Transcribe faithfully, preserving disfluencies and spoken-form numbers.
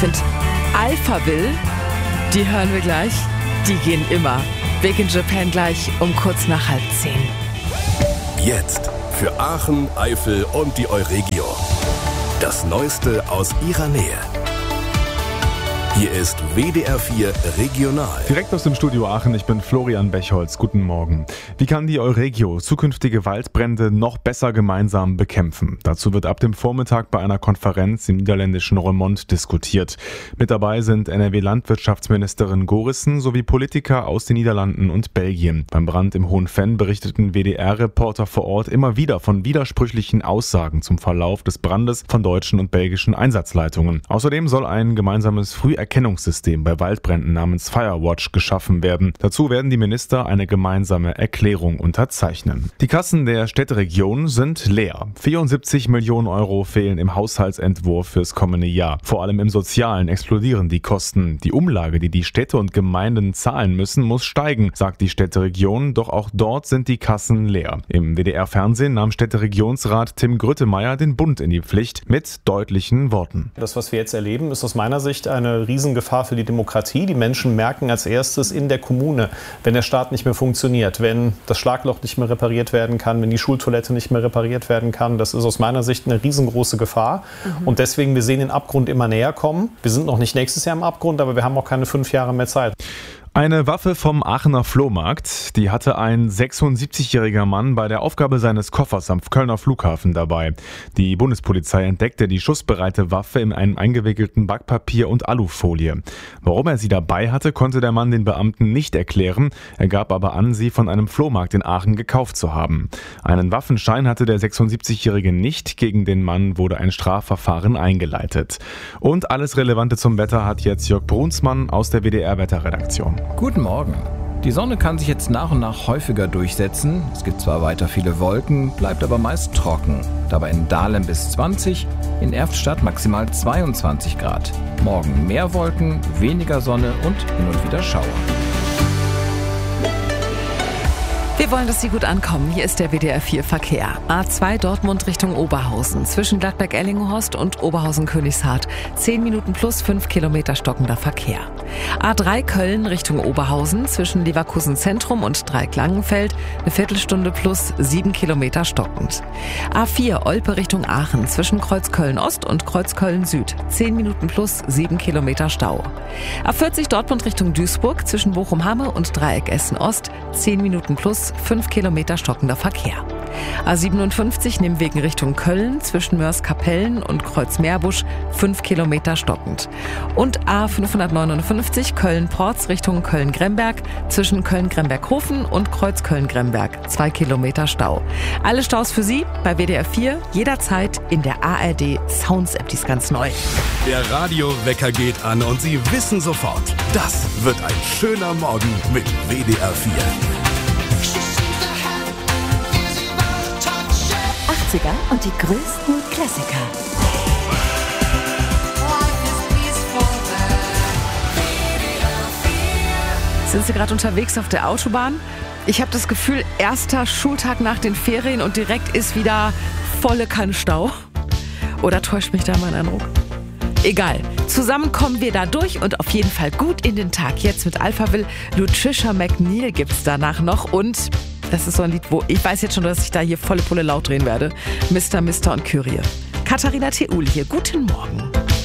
finde, Alphaville, die hören wir gleich, die gehen immer. Big in Japan gleich um kurz nach halb zehn. Jetzt für Aachen, Eifel und die Euregio. Das Neueste aus ihrer Nähe. Hier ist W D R vier Regional. Direkt aus dem Studio Aachen, ich bin Florian Bechholz. Guten Morgen. Wie kann die Euregio zukünftige Waldbrände noch besser gemeinsam bekämpfen? Dazu wird ab dem Vormittag bei einer Konferenz im niederländischen Roermond diskutiert. Mit dabei sind N R W-Landwirtschaftsministerin Gorissen sowie Politiker aus den Niederlanden und Belgien. Beim Brand im Hohen Venn berichteten W D R-Reporter vor Ort immer wieder von widersprüchlichen Aussagen zum Verlauf des Brandes von deutschen und belgischen Einsatzleitungen. Außerdem soll ein gemeinsames Früherkennungssystem Erkennungssystem bei Waldbränden namens Firewatch geschaffen werden. Dazu werden die Minister eine gemeinsame Erklärung unterzeichnen. Die Kassen der Städteregion sind leer. vierundsiebzig Millionen Euro fehlen im Haushaltsentwurf fürs kommende Jahr. Vor allem im Sozialen explodieren die Kosten. Die Umlage, die die Städte und Gemeinden zahlen müssen, muss steigen, sagt die Städteregion. Doch auch dort sind die Kassen leer. Im W D R-Fernsehen nahm Städteregionsrat Tim Grüttemeier den Bund in die Pflicht mit deutlichen Worten. Das, was wir jetzt erleben, ist aus meiner Sicht eine Riesengefahr für die Demokratie. Die Menschen merken als erstes in der Kommune, wenn der Staat nicht mehr funktioniert, wenn das Schlagloch nicht mehr repariert werden kann, wenn die Schultoilette nicht mehr repariert werden kann. Das ist aus meiner Sicht eine riesengroße Gefahr. Mhm. Und deswegen, wir sehen den Abgrund immer näher kommen. Wir sind noch nicht nächstes Jahr im Abgrund, aber wir haben auch keine fünf Jahre mehr Zeit. Eine Waffe vom Aachener Flohmarkt, die hatte ein sechsundsiebzigjähriger Mann bei der Aufgabe seines Koffers am Kölner Flughafen dabei. Die Bundespolizei entdeckte die schussbereite Waffe in einem eingewickelten Backpapier und Alufolie. Warum er sie dabei hatte, konnte der Mann den Beamten nicht erklären. Er gab aber an, sie von einem Flohmarkt in Aachen gekauft zu haben. Einen Waffenschein hatte der sechsundsiebzigjährige nicht. Gegen den Mann wurde ein Strafverfahren eingeleitet. Und alles Relevante zum Wetter hat jetzt Jörg Brunsmann aus der W D R-Wetterredaktion. Guten Morgen. Die Sonne kann sich jetzt nach und nach häufiger durchsetzen. Es gibt zwar weiter viele Wolken, bleibt aber meist trocken. Dabei in Dahlem bis zwanzig, in Erftstadt maximal zweiundzwanzig Grad. Morgen mehr Wolken, weniger Sonne und hin und wieder Schauer. Wir wollen, dass Sie gut ankommen. Hier ist der W D R vier Verkehr. A zwei Dortmund Richtung Oberhausen. Zwischen Gladbeck-Ellinghorst und Oberhausen-Königshardt. zehn Minuten plus fünf Kilometer stockender Verkehr. A drei Köln Richtung Oberhausen. Zwischen Leverkusen Zentrum und Dreieck-Langenfeld. Eine Viertelstunde plus sieben Kilometer stockend. A vier Olpe Richtung Aachen. Zwischen Kreuzköln Ost und Kreuzköln Süd. zehn Minuten plus sieben Kilometer Stau. A vierzig Dortmund Richtung Duisburg. Zwischen Bochum-Hamme und Dreieck Essen Ost. zehn Minuten plus fünf Kilometer stockender Verkehr. A siebenundfünfzig Nimwegen Richtung Köln zwischen Mörs-Kapellen und Kreuz-Meerbusch fünf Kilometer stockend. Und A fünfhundertneunundfünfzig Köln-Porz Richtung Köln-Gremberg zwischen Köln-Gremberg-Hofen und Kreuz-Köln-Gremberg zwei Kilometer Stau. Alle Staus für Sie bei W D R vier jederzeit in der A R D Sounds App, die ist ganz neu. Der Radiowecker geht an und Sie wissen sofort, das wird ein schöner Morgen mit W D R vier. achtziger und die größten Klassiker. Sind Sie gerade unterwegs auf der Autobahn? Ich habe das Gefühl, erster Schultag nach den Ferien und direkt ist wieder volle Kanne Stau. Oder täuscht mich da mein Eindruck? Egal, zusammen kommen wir da durch und auf jeden Fall gut in den Tag. Jetzt mit Alphaville, Lutricia McNeil gibt's danach noch und das ist so ein Lied, wo ich weiß jetzt schon, dass ich da hier volle Pulle laut drehen werde. Mister Mister und Kyrie. Katharina Theul hier, guten Morgen.